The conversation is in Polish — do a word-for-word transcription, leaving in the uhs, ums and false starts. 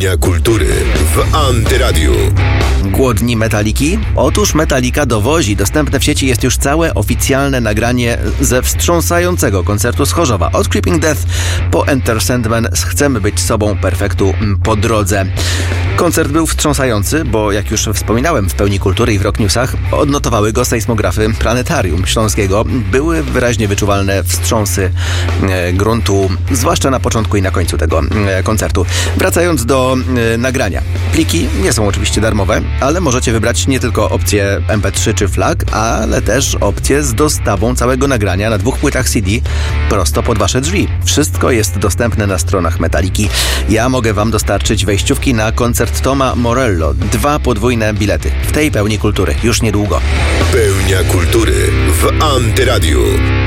Pełnia kultury w Antyradiu. Głodni Metaliki? Otóż Metallica dowozi. Dostępne w sieci jest już całe oficjalne nagranie ze wstrząsającego koncertu z Chorzowa. Od Creeping Death po Enter Sandman z Chcemy być sobą perfektu po drodze. Koncert był wstrząsający, bo jak już wspominałem w Pełni Kultury i w Rock Newsach, odnotowały go sejsmografy Planetarium Śląskiego. Były wyraźnie wyczuwalne wstrząsy e, gruntu, zwłaszcza na początku i na końcu tego e, koncertu. Wracając do e, nagrania. Pliki nie są oczywiście darmowe, ale możecie wybrać nie tylko opcję em pe trzy czy F L A C, ale też opcję z dostawą całego nagrania na dwóch płytach C D prosto pod wasze drzwi. Wszystko jest dostępne na stronach Metalliki. Ja mogę wam dostarczyć wejściówki na koncert Toma Morello. Dwa podwójne bilety w tej Pełni Kultury. Już niedługo. Pełnia kultury w Antyradiu.